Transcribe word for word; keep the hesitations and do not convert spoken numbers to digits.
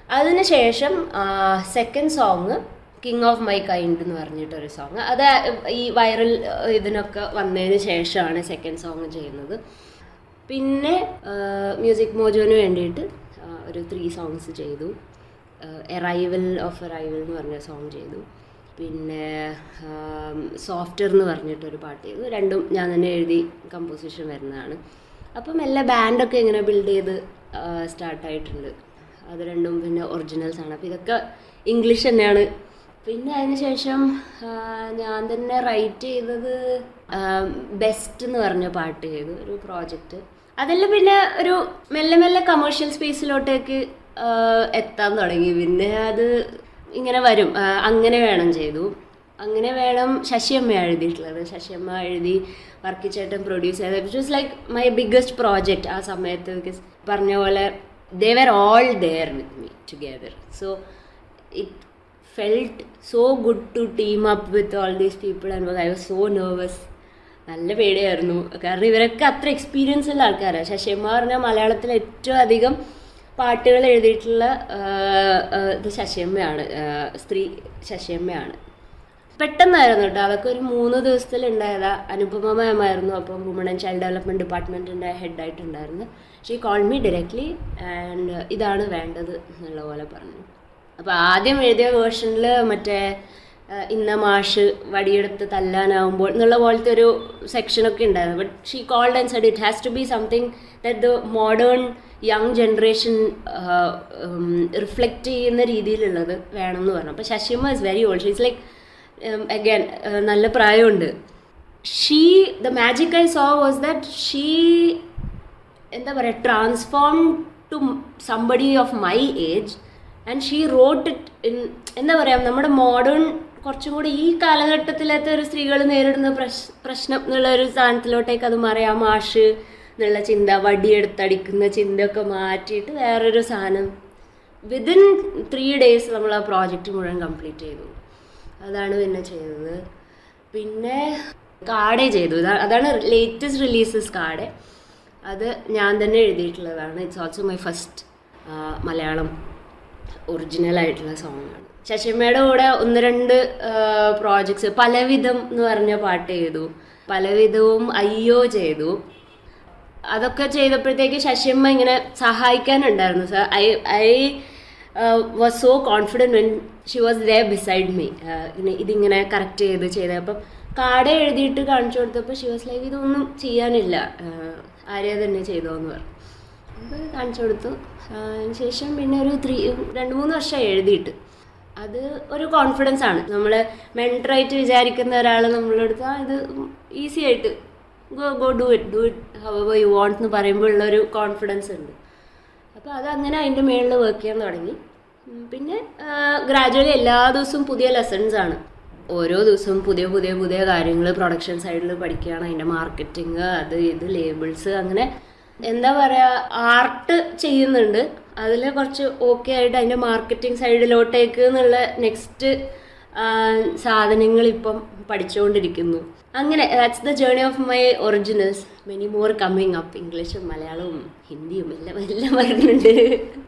അതിന് ശേഷം second song king of my kind എന്ന് പറഞ്ഞിട്ടൊരു സോങ്, അത് ഈ വൈറൽ ഇതിനൊക്കെ വന്നതിന് ശേഷമാണ് സെക്കൻഡ് സോങ് ചെയ്യുന്നത്. പിന്നെ മ്യൂസിക് മോജോന് വേണ്ടിയിട്ട് ഒരു ത്രീ സോങ്സ് ചെയ്തു. എറൈവൽ ഓഫ് എറൈവൽ എന്ന് പറഞ്ഞ സോങ് ചെയ്തു. പിന്നെ സോഫ്റ്റ്വെയർ എന്ന് പറഞ്ഞിട്ടൊരു പാട്ട് ചെയ്തു. രണ്ടും ഞാൻ തന്നെ എഴുതി കമ്പോസിഷൻ വരുന്നതാണ്. അപ്പം എല്ലാ ബാൻഡൊക്കെ ഇങ്ങനെ ബിൽഡ് ചെയ്ത് സ്റ്റാർട്ടായിട്ടുണ്ട്. അത് രണ്ടും പിന്നെ ഒറിജിനൽസ് ആണ്. അപ്പോൾ ഇതൊക്കെ ഇംഗ്ലീഷ് തന്നെയാണ്. പിന്നെ അതിന് ശേഷം ഞാൻ തന്നെ റൈറ്റ് ചെയ്തത് ബെസ്റ്റ് എന്ന് പറഞ്ഞ പാട്ട് ചെയ്തു, ഒരു പ്രോജക്റ്റ്. അതെല്ലാം പിന്നെ ഒരു മെല്ലെ മെല്ലെ കമേഴ്ഷ്യൽ സ്പേസിലോട്ടേക്ക് എത്താൻ തുടങ്ങി. പിന്നെ അത് ഇങ്ങനെ വരും, അങ്ങനെ വേണം ചെയ്തു. അങ്ങനെ വേണം ശശിയമ്മ എഴുതിയിട്ടുള്ളത്. ശശിയമ്മ എഴുതി വർക്കിച്ചേട്ടൻ പ്രൊഡ്യൂസ് ചെയ്തത്. It was like my biggest project ആ സമയത്ത്. ബിക്കോസ് പറഞ്ഞ പോലെ they were all there with me together, so it felt so good to team up with all these people and I was so nervous. നല്ല പേടിയായിരുന്നു, കാരണം ഇവരൊക്കെ അത്ര experience ഉള്ള ആൾക്കാരാണ്. ശശിയമ്മ പറഞ്ഞാൽ മലയാളത്തിൽ ഏറ്റവും അധികം പാട്ടുകൾ എഴുതിയിട്ടുള്ള ഇത് ശശിയമ്മയാണ്, സ്ത്രീ ശശിയമ്മയാണ്. പെട്ടെന്നായിരുന്നു കേട്ടോ, അതൊക്കെ ഒരു മൂന്ന് ദിവസത്തിൽ ഉണ്ടായതാ. അനുപമ മാമായിരുന്നു അപ്പം woman and child development ഡിപ്പാർട്ട്മെൻറ്റിൻ്റെ ഹെഡായിട്ടുണ്ടായിരുന്നു. She call me directly and ഇതാണ് വേണ്ടത് എന്നുള്ള പോലെ പറഞ്ഞു. അപ്പോൾ ആദ്യം എഴുതിയ വേർഷനിൽ മറ്റേ ഇന്ന മാഷ് വടിയെടുത്ത് തല്ലാനാവുമ്പോൾ എന്നുള്ള പോലത്തെ ഒരു സെക്ഷനൊക്കെ ഉണ്ടായിരുന്നു. But she cold and said it has to be something that the modern young generation reflect ചെയ്യുന്ന രീതിയിലുള്ളത് വേണം എന്ന് പറഞ്ഞു. അപ്പോൾ Sasiyamma is very old, she is like again നല്ല പ്രായമുണ്ട്. She the magic I so was that she എന്താ പറയുക transform to somebody of my age and she wrote it in എന്താ പറയുക നമ്മുടെ മോഡേൺ കുറച്ചും കൂടി ഈ കാലഘട്ടത്തിലത്തെ ഒരു സ്ത്രീകൾ നേരിടുന്ന പ്രശ് പ്രശ്നം എന്നുള്ള ഒരു സ്ഥാനത്തിലോട്ടേക്ക് അത് മറിയാം. മാഷ് എന്നുള്ള ചിന്ത, വടിയെടുത്തടിക്കുന്ന ചിന്തയൊക്കെ മാറ്റിയിട്ട് വേറൊരു സാധനം. വിതിൻ ത്രീ ഡേയ്സ് നമ്മൾ ആ പ്രോജക്റ്റ് മുഴുവൻ കംപ്ലീറ്റ് ചെയ്തു. അതാണ് പിന്നെ ചെയ്തത്. പിന്നെ കാടെ ചെയ്തു, അതാണ് ലേറ്റസ്റ്റ് റിലീസസ് കാടെ. അത് ഞാൻ തന്നെ എഴുതിയിട്ടുള്ളതാണ്. It's also my first Malayalam ഒറിജിനലായിട്ടുള്ള സോങ്ങാണ്. ശശിയമ്മയുടെ കൂടെ ഒന്ന് രണ്ട് പ്രോജക്ട്സ്, പലവിധം എന്ന് പറഞ്ഞ പാട്ട് ചെയ്തു, പലവിധവും അയ്യോ ചെയ്തു. അതൊക്കെ ചെയ്തപ്പോഴത്തേക്ക് ശശിയമ്മ ഇങ്ങനെ സഹായിക്കാനുണ്ടായിരുന്നു. Sir I I was so confident when she was there beside me. ഇങ്ങനെ ഇതിങ്ങനെ കറക്റ്റ് ചെയ്ത് ചെയ്ത് അപ്പം കാർഡ എഴുതിയിട്ട് കാണിച്ചു കൊടുത്തപ്പോൾ ഷി വാസ് ലൈക്ക് ഇതൊന്നും ചെയ്യാനില്ല, ആര്യ തന്നെ ചെയ്തോ എന്ന് പറഞ്ഞു. അപ്പോൾ കാണിച്ചു കൊടുത്തു. അതിന് ശേഷം പിന്നെ ഒരു ത്രീ രണ്ട് മൂന്ന് വർഷം എഴുതിയിട്ട് അത് ഒരു കോൺഫിഡൻസ് ആണ്. നമ്മൾ മെൻറ്ററായിട്ട് വിചാരിക്കുന്ന ഒരാൾ നമ്മളെടുത്ത് ആ ഇത് ഈസി ആയിട്ട് go go do it do it however you want എന്ന് പറയുമ്പോൾ ഉള്ളൊരു കോൺഫിഡൻസ് ഉണ്ട്. അപ്പോൾ അതങ്ങനെ അതിൻ്റെ മേളിൽ വർക്ക് ചെയ്യാൻ തുടങ്ങി. പിന്നെ ഗ്രാജുവലി എല്ലാ ദിവസവും പുതിയ ലെസൺസ് ആണ്. ഓരോ ദിവസവും പുതിയ പുതിയ പുതിയ കാര്യങ്ങൾ പ്രൊഡക്ഷൻ സൈഡിൽ പഠിക്കുകയാണ്. അതിൻ്റെ മാർക്കറ്റിങ്, അത് ഇത് ലേബിൾസ്, അങ്ങനെ എന്താ പറയുക ആർട്ട് ചെയ്യുന്നുണ്ട്. അതിൽ കുറച്ച് ഓക്കെ ആയിട്ട് അതിൻ്റെ മാർക്കറ്റിംഗ് സൈഡിലോട്ടേക്ക് എന്നുള്ള നെക്സ്റ്റ് സാധനങ്ങൾ ഇപ്പം പഠിച്ചുകൊണ്ടിരിക്കുന്നു. അങ്ങനെ that's the journey of my originals. Many more coming up. ഇംഗ്ലീഷും മലയാളവും ഹിന്ദിയും എല്ലാം എല്ലാം വരുന്നുണ്ട്.